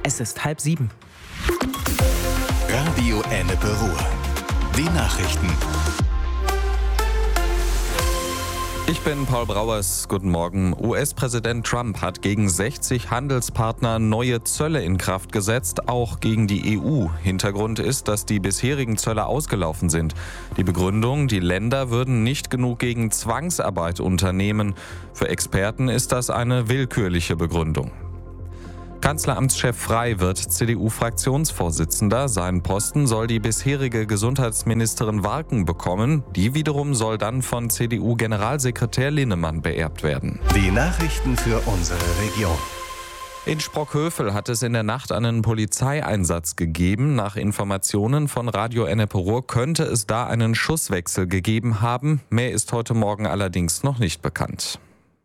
Es ist 6:30. Radio Ennepe Ruhr. Die Nachrichten. Ich bin Paul Brauers. Guten Morgen. US-Präsident Trump hat gegen 60 Handelspartner neue Zölle in Kraft gesetzt, auch gegen die EU. Hintergrund ist, dass die bisherigen Zölle ausgelaufen sind. Die Begründung, die Länder würden nicht genug gegen Zwangsarbeit unternehmen. Für Experten ist das eine willkürliche Begründung. Kanzleramtschef Frey wird CDU-Fraktionsvorsitzender. Seinen Posten soll die bisherige Gesundheitsministerin Warken bekommen. Die wiederum soll dann von CDU-Generalsekretär Linnemann beerbt werden. Die Nachrichten für unsere Region. In Sprockhövel hat es in der Nacht einen Polizeieinsatz gegeben. Nach Informationen von Radio Ennepe Ruhr könnte es da einen Schusswechsel gegeben haben. Mehr ist heute Morgen allerdings noch nicht bekannt.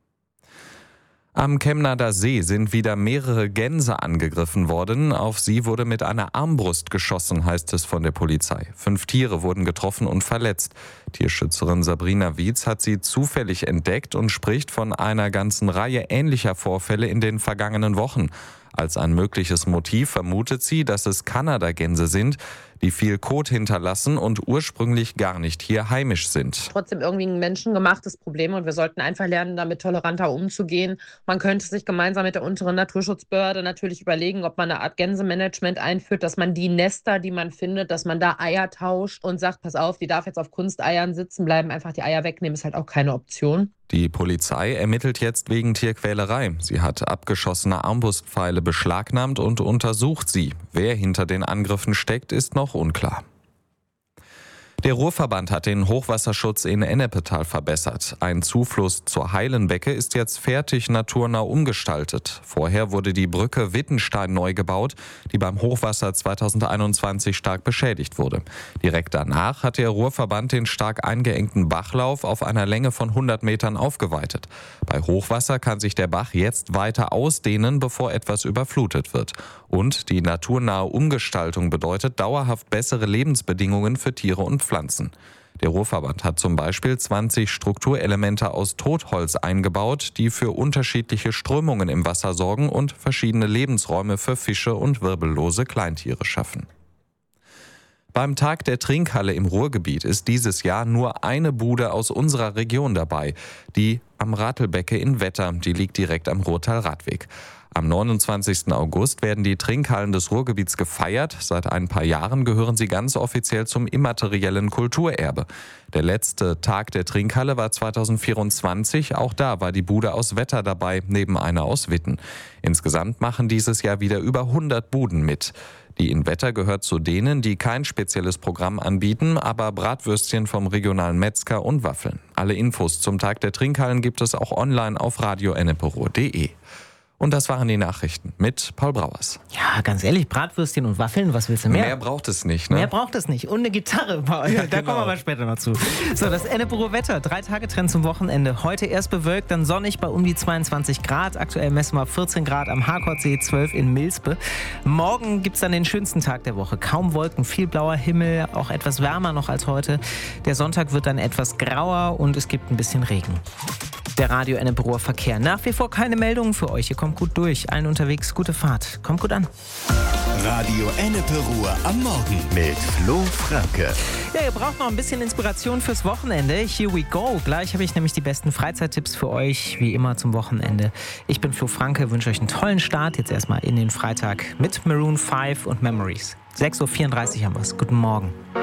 Am Chemnader See sind wieder mehrere Gänse angegriffen worden. Auf sie wurde mit einer Armbrust geschossen, heißt es von der Polizei. 5 Tiere wurden getroffen und verletzt. Tierschützerin Sabrina Wietz hat sie zufällig entdeckt und spricht von einer ganzen Reihe ähnlicher Vorfälle in den vergangenen Wochen. Als ein mögliches Motiv vermutet sie, dass es Kanadagänse sind, die viel Kot hinterlassen und ursprünglich gar nicht hier heimisch sind. Trotzdem irgendwie ein menschengemachtes Problem und wir sollten einfach lernen, damit toleranter umzugehen. Man könnte sich gemeinsam mit der unteren Naturschutzbehörde natürlich überlegen, ob man eine Art Gänsemanagement einführt, dass man die Nester, die man findet, dass man da Eier tauscht und sagt, pass auf, die darf jetzt auf Kunsteiern sitzen bleiben, einfach die Eier wegnehmen, ist halt auch keine Option. Die Polizei ermittelt jetzt wegen Tierquälerei. Sie hat abgeschossene Armbrustpfeile beschlagnahmt und untersucht sie. Wer hinter den Angriffen steckt, ist noch unklar. Der Ruhrverband hat den Hochwasserschutz in Ennepetal verbessert. Ein Zufluss zur Heilenbecke ist jetzt fertig naturnah umgestaltet. Vorher wurde die Brücke Wittenstein neu gebaut, die beim Hochwasser 2021 stark beschädigt wurde. Direkt danach hat der Ruhrverband den stark eingeengten Bachlauf auf einer Länge von 100 Metern aufgeweitet. Bei Hochwasser kann sich der Bach jetzt weiter ausdehnen, bevor etwas überflutet wird. Und die naturnahe Umgestaltung bedeutet dauerhaft bessere Lebensbedingungen für Tiere und Pflanzen. Der Ruhrverband hat zum Beispiel 20 Strukturelemente aus Totholz eingebaut, die für unterschiedliche Strömungen im Wasser sorgen und verschiedene Lebensräume für Fische und wirbellose Kleintiere schaffen. Beim Tag der Trinkhalle im Ruhrgebiet ist dieses Jahr nur eine Bude aus unserer Region dabei, die am Ratelbecke in Wetter, die liegt direkt am Ruhrtal-Radweg. Am 29. August werden die Trinkhallen des Ruhrgebiets gefeiert. Seit ein paar Jahren gehören sie ganz offiziell zum immateriellen Kulturerbe. Der letzte Tag der Trinkhalle war 2024. Auch da war die Bude aus Wetter dabei, neben einer aus Witten. Insgesamt machen dieses Jahr wieder über 100 Buden mit. Die in Wetter gehört zu denen, die kein spezielles Programm anbieten, aber Bratwürstchen vom regionalen Metzger und Waffeln. Alle Infos zum Tag der Trinkhallen gibt es auch online auf radioenneperuhr.de. Und das waren die Nachrichten mit Paul Brauers. Ja, ganz ehrlich, Bratwürstchen und Waffeln, was willst du mehr? Mehr braucht es nicht, ne? Mehr braucht es nicht. Und eine Gitarre, Paul. Ja, da kommen wir aber später noch zu. So, das Ennepe Ruhr Wetter. 3-Tage-Trend zum Wochenende. Heute erst bewölkt, dann sonnig bei um die 22 Grad. Aktuell messen wir 14 Grad am Harkordsee, 12 in Milspe. Morgen gibt es dann den schönsten Tag der Woche. Kaum Wolken, viel blauer Himmel, auch etwas wärmer noch als heute. Der Sonntag wird dann etwas grauer und es gibt ein bisschen Regen. Der Radio Ennepe Ruhr Verkehr. Nach wie vor keine Meldungen für euch. Ihr kommt gut durch. Allen unterwegs gute Fahrt. Kommt gut an. Radio Ennepe Ruhr am Morgen mit Flo Franke. Ja, ihr braucht noch ein bisschen Inspiration fürs Wochenende. Here we go. Gleich habe ich nämlich die besten Freizeittipps für euch, wie immer zum Wochenende. Ich bin Flo Franke, wünsche euch einen tollen Start. Jetzt erstmal in den Freitag mit Maroon 5 und Memories. 6:34 Uhr haben wir es. Guten Morgen.